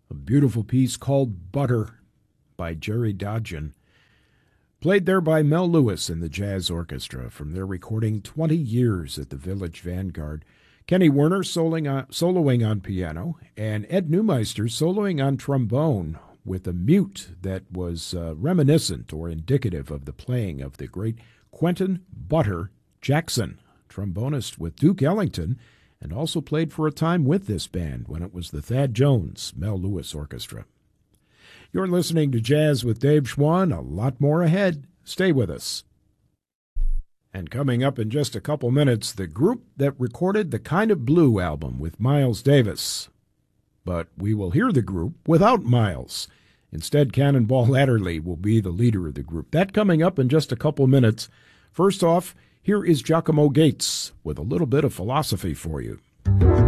a beautiful piece called Butter by Jerry Dodgen, played there by Mel Lewis and the Jazz Orchestra from their recording 20 Years at the Village Vanguard. Kenny Werner soloing on piano, and Ed Neumeister soloing on trombone with a mute that was reminiscent or indicative of the playing of the great Quentin Butter Jackson, trombonist with Duke Ellington, and also played for a time with this band when it was the Thad Jones Mel Lewis Orchestra. You're listening to Jazz with Dave Schwann. A lot more ahead. Stay with us. And coming up in just a couple minutes, the group that recorded the Kind of Blue album with Miles Davis. But we will hear the group without Miles. Instead, Cannonball Adderley will be the leader of the group. That coming up in just a couple minutes. First off, here is Giacomo Gates with a little bit of philosophy for you.